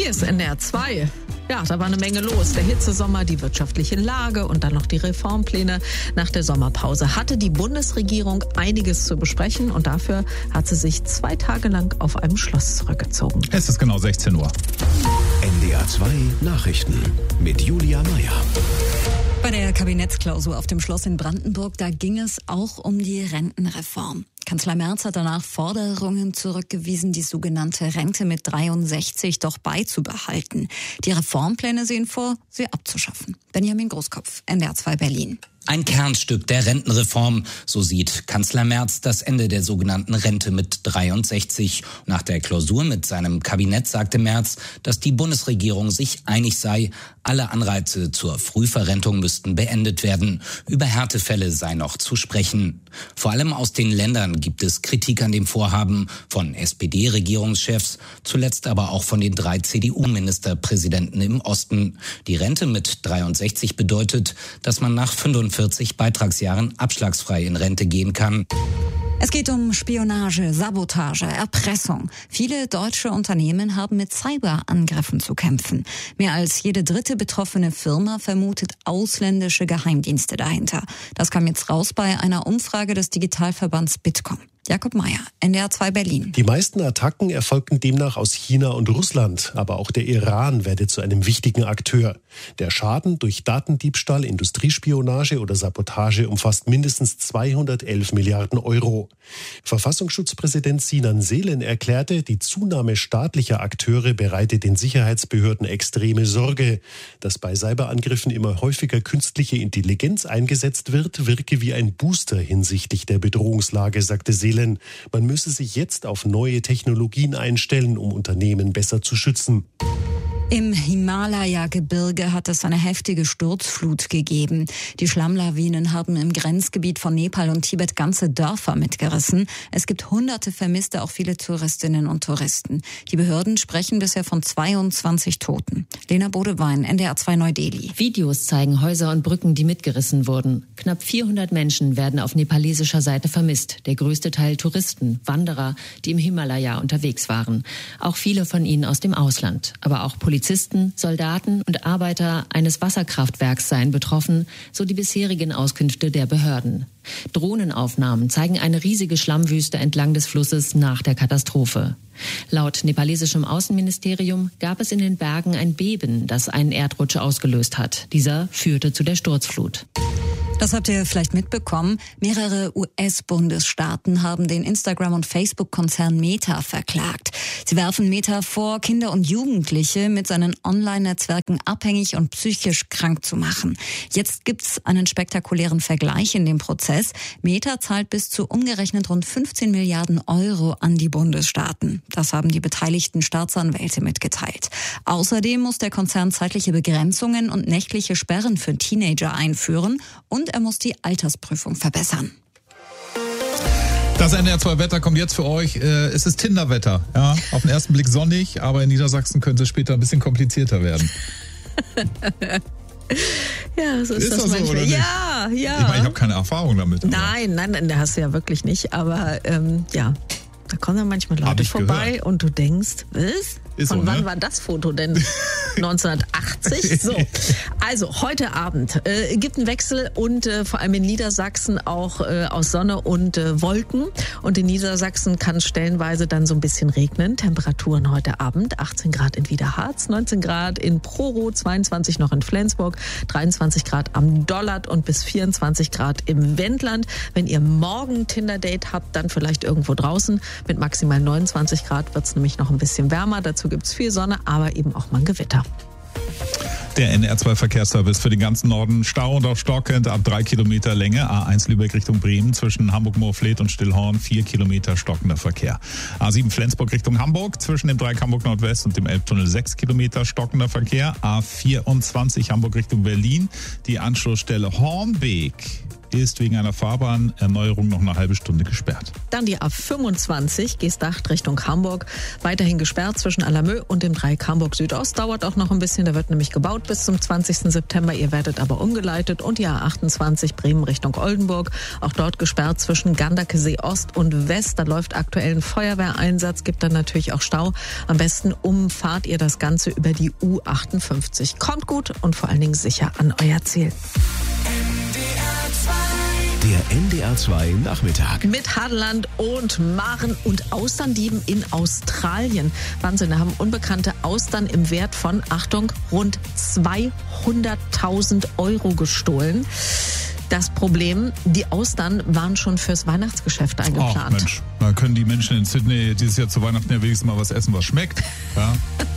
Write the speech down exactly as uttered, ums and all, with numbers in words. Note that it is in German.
Hier ist N D R zwei. Ja, da war eine Menge los. Der Hitzesommer, die wirtschaftliche Lage und dann noch die Reformpläne. Nach der Sommerpause hatte die Bundesregierung einiges zu besprechen und dafür hat sie sich zwei Tage lang auf einem Schloss zurückgezogen. Es ist genau sechzehn Uhr. N D R zwei Nachrichten mit Julia Meyer. Bei der Kabinettsklausur auf dem Schloss in Brandenburg, da ging es auch um die Rentenreform. Kanzler Merz hat danach Forderungen zurückgewiesen, die sogenannte Rente mit dreiundsechzig doch beizubehalten. Die Reformpläne sehen vor, sie abzuschaffen. Benjamin Großkopf, N D R zwei Berlin. Ein Kernstück der Rentenreform, so sieht Kanzler Merz das Ende der sogenannten Rente mit dreiundsechzig. Nach der Klausur mit seinem Kabinett sagte Merz, dass die Bundesregierung sich einig sei, alle Anreize zur Frühverrentung müssten beendet werden. Über Härtefälle sei noch zu sprechen. Vor allem aus den Ländern gibt es Kritik an dem Vorhaben, von S P D-Regierungschefs, zuletzt aber auch von den drei C D U-Ministerpräsidenten im Osten. Die Rente mit dreiundsechzig bedeutet, dass man nach fünfundvierzig Beitragsjahren abschlagsfrei in Rente gehen kann. Es geht um Spionage, Sabotage, Erpressung. Viele deutsche Unternehmen haben mit Cyberangriffen zu kämpfen. Mehr als jede dritte betroffene Firma vermutet ausländische Geheimdienste dahinter. Das kam jetzt raus bei einer Umfrage des Digitalverbands Bitkom. Jakob Meyer, N D R zwei Berlin. Die meisten Attacken erfolgten demnach aus China und Russland, aber auch der Iran werde zu einem wichtigen Akteur. Der Schaden durch Datendiebstahl, Industriespionage oder Sabotage umfasst mindestens zweihundertelf Milliarden Euro. Verfassungsschutzpräsident Sinan Selen erklärte, die Zunahme staatlicher Akteure bereite den Sicherheitsbehörden extreme Sorge. Dass bei Cyberangriffen immer häufiger künstliche Intelligenz eingesetzt wird, wirke wie ein Booster hinsichtlich der Bedrohungslage, sagte Selen. Man müsse sich jetzt auf neue Technologien einstellen, um Unternehmen besser zu schützen. Im Himalaya-Gebirge hat es eine heftige Sturzflut gegeben. Die Schlammlawinen haben im Grenzgebiet von Nepal und Tibet ganze Dörfer mitgerissen. Es gibt hunderte Vermisste, auch viele Touristinnen und Touristen. Die Behörden sprechen bisher von zweiundzwanzig Toten. Lena Bodewein, N D R zwei Neu-Delhi. Videos zeigen Häuser und Brücken, die mitgerissen wurden. Knapp vierhundert Menschen werden auf nepalesischer Seite vermisst. Der größte Teil Touristen, Wanderer, die im Himalaya unterwegs waren. Auch viele von ihnen aus dem Ausland. Aber auch Polizisten. Polizisten, Soldaten und Arbeiter eines Wasserkraftwerks seien betroffen, so die bisherigen Auskünfte der Behörden. Drohnenaufnahmen zeigen eine riesige Schlammwüste entlang des Flusses nach der Katastrophe. Laut nepalesischem Außenministerium gab es in den Bergen ein Beben, das einen Erdrutsch ausgelöst hat. Dieser führte zu der Sturzflut. Das habt ihr vielleicht mitbekommen. Mehrere U S-Bundesstaaten haben den Instagram- und Facebook-Konzern Meta verklagt. Sie werfen Meta vor, Kinder und Jugendliche mit seinen Online-Netzwerken abhängig und psychisch krank zu machen. Jetzt gibt's einen spektakulären Vergleich in dem Prozess. Meta zahlt bis zu umgerechnet rund fünfzehn Milliarden Euro an die Bundesstaaten. Das haben die beteiligten Staatsanwälte mitgeteilt. Außerdem muss der Konzern zeitliche Begrenzungen und nächtliche Sperren für Teenager einführen und er muss die Altersprüfung verbessern. Das N D R zwei Wetter kommt jetzt für euch. Es ist Tinderwetter. Ja, auf den ersten Blick sonnig, aber in Niedersachsen könnte es später ein bisschen komplizierter werden. Ja, so ist, ist das, das manchmal. So, ja, ja. Ich meine, ich habe keine Erfahrung damit. Nein, nein, nein, das hast du ja wirklich nicht. Aber ähm, ja, da kommen dann manchmal Leute vorbei gehört. Und du denkst, was? Ist Von so, wann ne? war das Foto denn? neunzehnhundertachtzig? So, also heute Abend äh, gibt einen Wechsel und äh, vor allem in Niedersachsen auch äh, aus Sonne und äh, Wolken. Und in Niedersachsen kann es stellenweise dann so ein bisschen regnen. Temperaturen heute Abend, achtzehn Grad in Wiederharz, neunzehn Grad in Proro, zweiundzwanzig noch in Flensburg, dreiundzwanzig Grad am Dollard und bis vierundzwanzig Grad im Wendland. Wenn ihr morgen Tinder-Date habt, dann vielleicht irgendwo draußen. Mit maximal neunundzwanzig Grad wird es nämlich noch ein bisschen wärmer. Dazu gibt es viel Sonne, aber eben auch mal ein Gewitter. Der N D R zwei Verkehrsservice für den ganzen Norden. Stau und auch stockend ab drei Kilometer Länge. A eins Lübeck Richtung Bremen zwischen Hamburg-Moorfleet und Stillhorn. vier Kilometer stockender Verkehr. A sieben Flensburg Richtung Hamburg zwischen dem Dreieck Hamburg Nordwest und dem Elbtunnel. sechs Kilometer stockender Verkehr. A vierundzwanzig Hamburg Richtung Berlin. Die Anschlussstelle Hornbeek ist wegen einer Fahrbahnerneuerung noch eine halbe Stunde gesperrt. Dann die A fünfundzwanzig, Geesthacht Richtung Hamburg. Weiterhin gesperrt zwischen Alamö und dem Dreieck Hamburg Südost. Dauert auch noch ein bisschen, da wird nämlich gebaut bis zum zwanzigsten September. Ihr werdet aber umgeleitet. Und die A achtundzwanzig Bremen Richtung Oldenburg. Auch dort gesperrt zwischen Ganderkesee Ost und West. Da läuft aktuell ein Feuerwehreinsatz, gibt dann natürlich auch Stau. Am besten umfahrt ihr das Ganze über die U achtundfünfzig. Kommt gut und vor allen Dingen sicher an euer Ziel. Der N D R zwei Nachmittag. Mit Hadeland und Maren und Austerndieben in Australien. Wahnsinn, da haben unbekannte Austern im Wert von, Achtung, rund zweihunderttausend Euro gestohlen. Das Problem, die Austern waren schon fürs Weihnachtsgeschäft eingeplant. Ach Mensch, da können die Menschen in Sydney dieses Jahr zu Weihnachten ja wenigstens mal was essen, was schmeckt. Ja.